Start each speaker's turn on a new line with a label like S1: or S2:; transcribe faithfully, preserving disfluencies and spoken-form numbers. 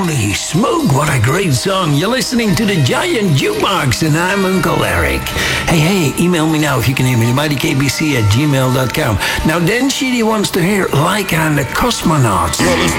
S1: Holy smoke, what a great song. You're listening to the Giant Jukebox, and I'm Uncle Eric. Hey, hey, email me now if you can hear me, mighty k b c at gmail dot com. Now, Dan Sheedy wants to hear Like on the Cosmonauts.
S2: You're listening